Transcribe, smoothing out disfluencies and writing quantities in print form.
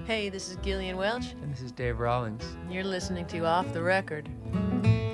Hey, this is Gillian Welch. And this is Dave Rawlings. You're listening to Off the Record.